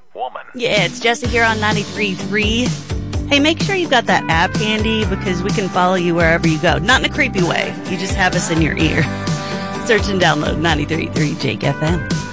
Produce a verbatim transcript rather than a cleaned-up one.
woman. Yeah, it's Jesse here on ninety-three point three. Hey, make sure you've got that app handy because we can follow you wherever you go. Not in a creepy way. You just have us in your ear. Search and download ninety-three point three Jake F M.